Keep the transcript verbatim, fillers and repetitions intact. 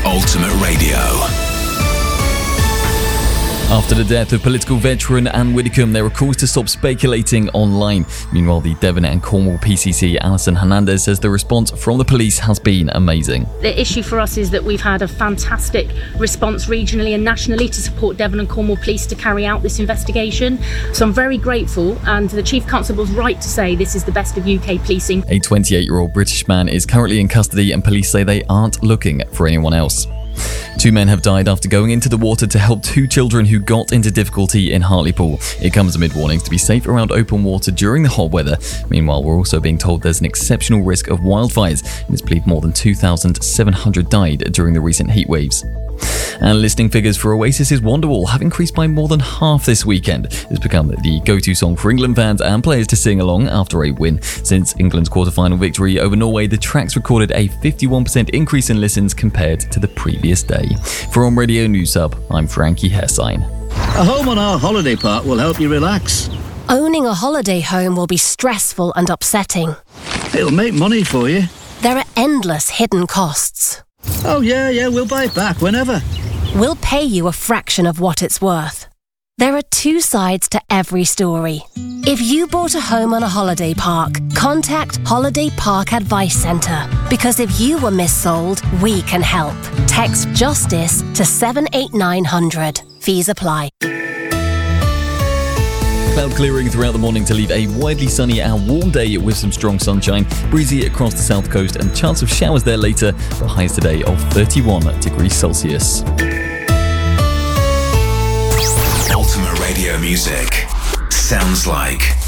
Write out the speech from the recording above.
Ultimate Radio. After the death of political veteran Anne Widdecombe, there are calls to stop speculating online. Meanwhile, the Devon and Cornwall P C C, Alison Hernandez, says the response from the police has been amazing. The issue for us is that we've had a fantastic response regionally and nationally to support Devon and Cornwall Police to carry out this investigation. So I'm very grateful, and the Chief Constable was right to say this is the best of U K policing. A twenty-eight-year-old British man is currently in custody, and police say they aren't looking for anyone else. Two men have died after going into the water to help two children who got into difficulty in Hartlepool. It comes amid warnings to be safe around open water during the hot weather. Meanwhile, we're also being told there's an exceptional risk of wildfires, and it's believed more than two thousand seven hundred died during the recent heat waves. And listing figures for Oasis's Wonderwall have increased by more than half this weekend. It's become the go-to song for England fans and players to sing along after a win. Since England's quarter-final victory over Norway, the track's recorded a fifty-one percent increase in listens compared to the previous day. For On Radio News Hub, I'm Frankie Hessine. A home on our holiday park will help you relax. Owning a holiday home will be stressful and upsetting. It'll make money for you. There are endless hidden costs. Oh yeah, yeah, we'll buy it back whenever. We'll pay you a fraction of what it's worth. There are two sides to every story. If you bought a home on a holiday park, contact Holiday Park Advice Centre. Because if you were missold, we can help. Text JUSTICE to seven eight nine hundred. Fees apply. Cloud clearing throughout the morning to leave a widely sunny and warm day with some strong sunshine, breezy across the south coast, and chance of showers there later. The highs today of thirty-one degrees Celsius. Ultimate Radio music sounds like